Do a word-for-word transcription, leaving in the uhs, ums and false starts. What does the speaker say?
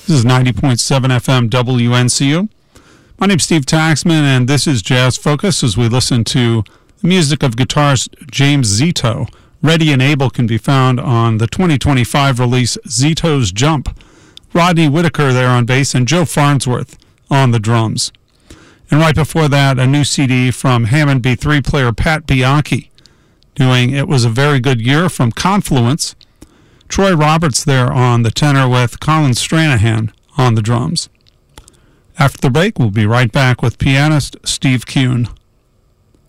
This is ninety point seven F M W N C U. My name's Steve Taxman, and this is Jazz Focus as we listen to the music of guitarist James Zito. Ready and Able can be found on the twenty twenty-five release Zito's Jump. Rodney Whitaker there on bass and Joe Farnsworth on the drums. And right before that, a new C D from Hammond B three player Pat Bianchi, doing It Was a Very Good Year from Confluence. Troy Roberts there on the tenor with Colin Stranahan on the drums. After the break, we'll be right back with pianist Steve Kuhn.